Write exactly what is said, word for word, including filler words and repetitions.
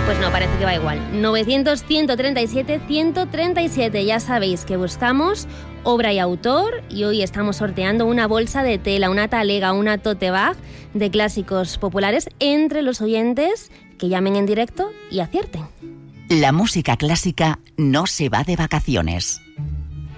Pues no, parece que va igual. novecientos, ciento treinta y siete, ciento treinta y siete. Ya sabéis que buscamos obra y autor y hoy estamos sorteando una bolsa de tela, una talega, una tote bag de clásicos populares entre los oyentes que llamen en directo y acierten. La música clásica no se va de vacaciones.